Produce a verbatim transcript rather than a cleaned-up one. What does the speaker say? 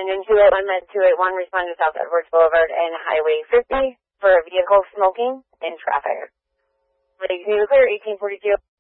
Union two eight one Med two eight one, respond to South Edwards Boulevard and Highway fifty for a vehicle smoking in traffic. Can you clear eighteen forty-two?